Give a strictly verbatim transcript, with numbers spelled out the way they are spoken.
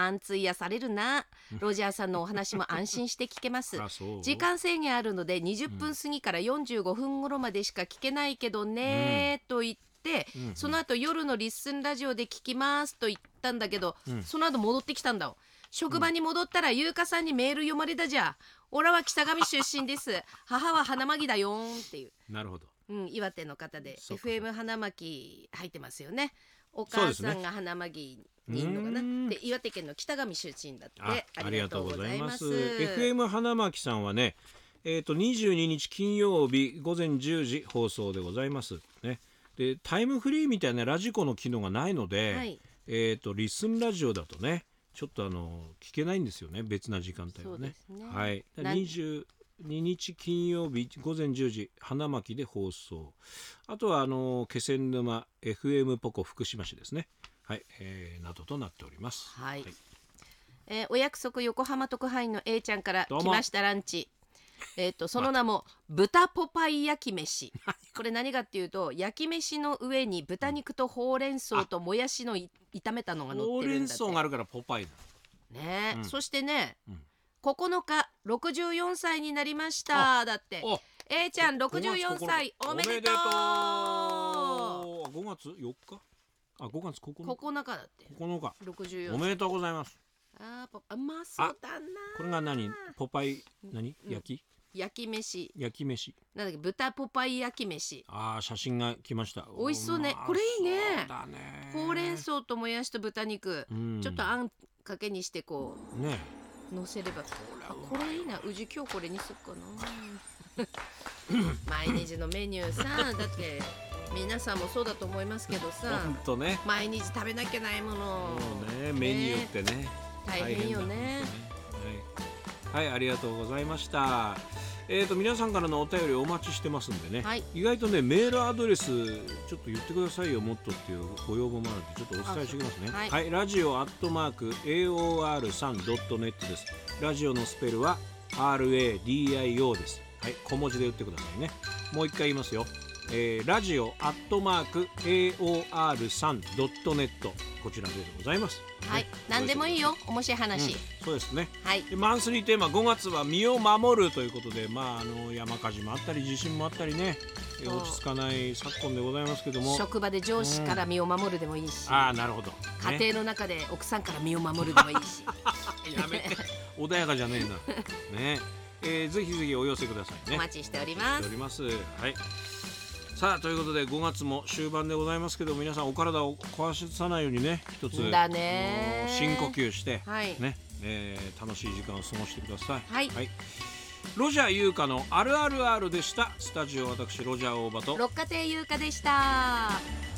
満通癒されるな。ロジャーさんのお話も安心して聞けますあ、そう。 時間制限あるのでにじゅっぷん過ぎからよんじゅうごふん頃までしか聞けないけどね、うん、と言って、うんうん、その後夜のリッスンラジオで聞きますと言ったんだけど、うん、その後戻ってきたんだ。職場に戻ったら優香さんにメール読まれたじゃ。オラは北上出身です母は花巻だよんっていう。 なるほど、 うん、岩手の方で エフエム 花巻入ってますよね。お母さんが花巻にいるのかな で, で岩手県の北上出身だって。 あ, ありがとうございます。 エフエム 花巻さんはね、えー、とにじゅうににち金曜日午前じゅうじ放送でございますね。でタイムフリーみたいなラジコの機能がないので、はい、えー、とリスンラジオだとねちょっとあの聞けないんですよね、別な時間帯は ね, ね、はい、にじゅうににち金曜日午前じゅうじ花巻で放送。あとはあの気仙沼 エフエム ポコ福島市ですね、はい、えー、などとなっております。 はい、はい、えー、お約束横浜特派員の A ちゃんから来ましたランチ。えー、とその名も豚ポパイ焼き飯。これ何かっていうと焼き飯の上に豚肉とほうれん草ともやしの炒めたのが乗ってるんだって。 ほうれん草があるからポパイだね、うん、そしてね、 うん、 ここのかろくじゅうよんさいになりましただって。 A ちゃんろくじゅうよんさいおめでとう。 ごがつよっかあごがつここのかここのかだって。 ここのかろくじゅうよんおめでとうございます。 あーうまそうだな。 これが何ポパイ何、うん、焼き焼き飯焼き飯なんだっけ豚ポパイ焼き飯。 あー写真が来ました。 美味しそうね。これいいね。 だね。 ほうれん草ともやしと豚肉、うん、ちょっとあんかけにしてこうね乗せれば。あこれいいな。うじ今日これにすっかな毎日のメニューさだって皆さんもそうだと思いますけどさ、 ほんとね、 毎日食べなきゃないもの。 もうねメニューってね、ね大変よね。 はい、はい、ありがとうございました。えーと皆さんからのお便りお待ちしてますんでね、はい、意外とねメールアドレスちょっと言ってくださいよもっとっていうご要望もあるのでちょっとお伝えしておきますね。はい、はい、ラジオアットマーク エーオーアールスリードットネット です。ラジオのスペルは アールエーディーアイオー です。はい、小文字で言ってくださいね。もう一回言いますよ。えー、ラジオアットマーク エーオーアールスリードットネット こちらでございます。 はい、ね、何でもいいよ面白い話、うん、 そうですね、 はい、 でマンスリーテーマごがつは身を守るということで、まあ、あの山火事もあったり地震もあったりね、落ち着かない昨今でございますけども、 職場で上司から身を守るでもいいし、 うん、あなるほど、ね、 家庭の中で奥さんから身を守るでもいいしやめて穏やかじゃねえなね、えー、ぜひぜひお寄せくださいね。 お待ちしております。 お待ちしております。はい、さあということでごがつも終盤でございますけど、皆さんお体を壊さないようにね一つだね深呼吸して、 はいねえー、楽しい時間を過ごしてください。 はい、はい、 ロジャー優香のあるある R でした。スタジオ私ロジャー大場と六花亭優香でした。